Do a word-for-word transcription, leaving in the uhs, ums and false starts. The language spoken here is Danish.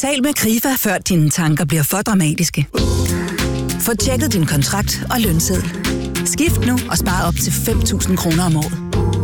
Tal med Krifa, før dine tanker bliver for dramatiske. Få tjekket din kontrakt og lønseddel. Skift nu og spar op til fem tusind kroner om året.